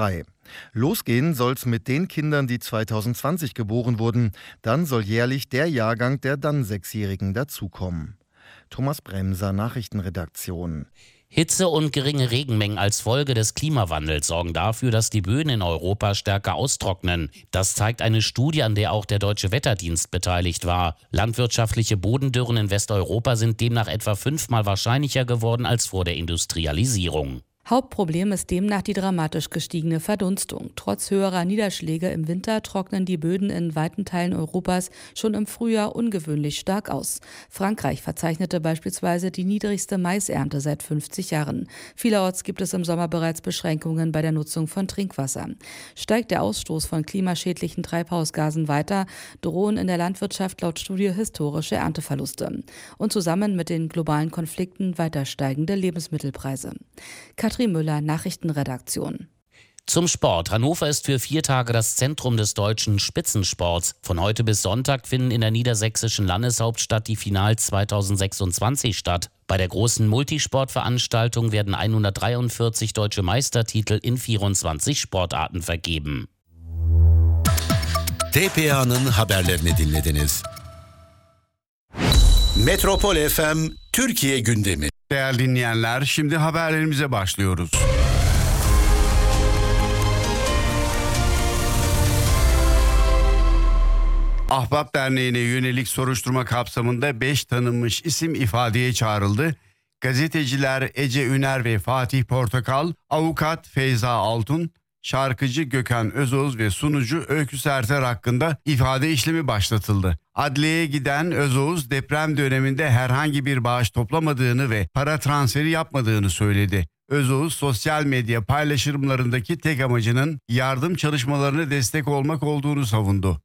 Losgehen soll's mit den Kindern, die 2020 geboren wurden. Dann soll jährlich der Jahrgang der dann 6-Jährigen dazukommen. Thomas Bremser, Nachrichtenredaktion. Hitze und geringe Regenmengen als Folge des Klimawandels sorgen dafür, dass die Böden in Europa stärker austrocknen. Das zeigt eine Studie, an der auch der Deutsche Wetterdienst beteiligt war. Landwirtschaftliche Bodendürren in Westeuropa sind demnach etwa 5-mal wahrscheinlicher geworden als vor der Industrialisierung. Hauptproblem ist demnach die dramatisch gestiegene Verdunstung. Trotz höherer Niederschläge im Winter trocknen die Böden in weiten Teilen Europas schon im Frühjahr ungewöhnlich stark aus. Frankreich verzeichnete beispielsweise die niedrigste Maisernte seit 50 Jahren. Vielerorts gibt es im Sommer bereits Beschränkungen bei der Nutzung von Trinkwasser. Steigt der Ausstoß von klimaschädlichen Treibhausgasen weiter, drohen in der Landwirtschaft laut Studie historische Ernteverluste. Und zusammen mit den globalen Konflikten weiter steigende Lebensmittelpreise. Katrin Müller, Nachrichtenredaktion. Zum Sport. Hannover ist für 4 Tage das Zentrum des deutschen Spitzensports. Von heute bis Sonntag finden in der niedersächsischen Landeshauptstadt die Finals 2026 statt. Bei der großen Multisportveranstaltung werden 143 deutsche Meistertitel in 24 Sportarten vergeben. TPA'nın haberlerini dinlediniz. Metropol FM Türkiye gündemi. Değerli dinleyenler, şimdi haberlerimize başlıyoruz. Ahbap Derneği'ne yönelik soruşturma kapsamında 5 tanınmış isim ifadeye çağrıldı. Gazeteciler Ece Üner ve Fatih Portakal, avukat Feyza Altun, şarkıcı Gökhan Özoğuz ve sunucu Öykü Serter hakkında ifade işlemi başlatıldı. Adliyeye giden Özoğuz deprem döneminde herhangi bir bağış toplamadığını ve para transferi yapmadığını söyledi. Özoğuz sosyal medya paylaşımlarındaki tek amacının yardım çalışmalarına destek olmak olduğunu savundu.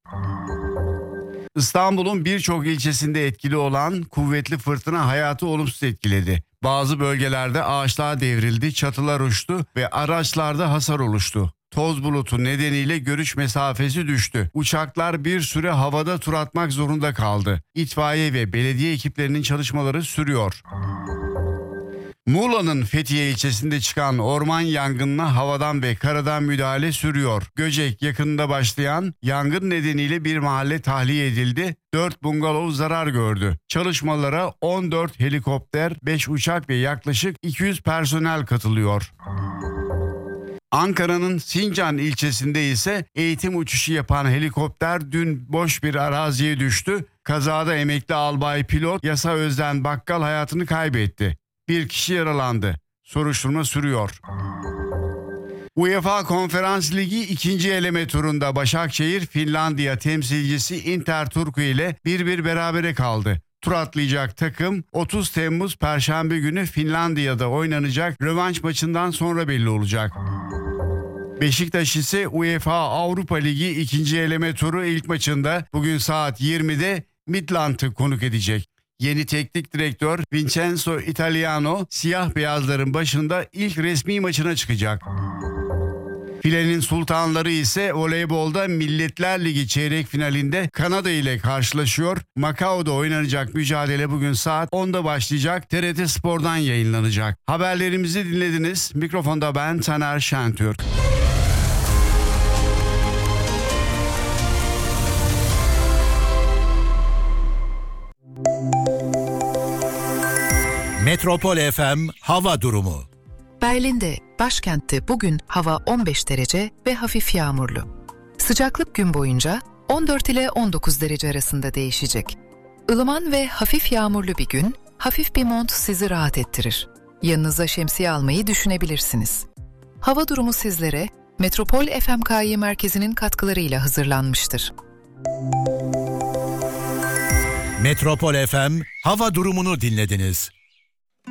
İstanbul'un birçok ilçesinde etkili olan kuvvetli fırtına hayatı olumsuz etkiledi. Bazı bölgelerde ağaçlar devrildi, çatılar uçtu ve araçlarda hasar oluştu. Toz bulutu nedeniyle görüş mesafesi düştü. Uçaklar bir süre havada tur atmak zorunda kaldı. İtfaiye ve belediye ekiplerinin çalışmaları sürüyor. Muğla'nın Fethiye ilçesinde çıkan orman yangınına havadan ve karadan müdahale sürüyor. Göcek yakınında başlayan yangın nedeniyle bir mahalle tahliye edildi. 4 bungalov zarar gördü. Çalışmalara 14 helikopter, 5 uçak ve yaklaşık 200 personel katılıyor. Ankara'nın Sincan ilçesinde ise eğitim uçuşu yapan helikopter dün boş bir araziye düştü. Kazada emekli albay pilot Yasa Özden Bakkal hayatını kaybetti. Bir kişi yaralandı. Soruşturma sürüyor. UEFA Konferans Ligi 2. eleme turunda Başakşehir Finlandiya temsilcisi Inter Turku ile 1-1 berabere kaldı. Tur atlayacak takım 30 Temmuz Perşembe günü Finlandiya'da oynanacak rövanş maçından sonra belli olacak. Beşiktaş ise UEFA Avrupa Ligi 2. eleme turu ilk maçında bugün saat 20'de Midland'ı konuk edecek. Yeni teknik direktör Vincenzo Italiano siyah beyazların başında ilk resmi maçına çıkacak. Filenin sultanları ise voleybolda Milletler Ligi çeyrek finalinde Kanada ile karşılaşıyor. Macao'da oynanacak mücadele bugün saat 10'da başlayacak. TRT Spor'dan yayınlanacak. Haberlerimizi dinlediniz. Mikrofonda ben Taner Şentürk. Metropol FM hava durumu. Berlin'de, başkentte bugün hava 15 derece ve hafif yağmurlu. Sıcaklık gün boyunca 14 ile 19 derece arasında değişecek. Ilıman ve hafif yağmurlu bir gün, hafif bir mont sizi rahat ettirir. Yanınıza şemsiye almayı düşünebilirsiniz. Hava durumu sizlere Metropol FMKİ merkezinin katkılarıyla hazırlanmıştır. Metropol FM hava durumunu dinlediniz.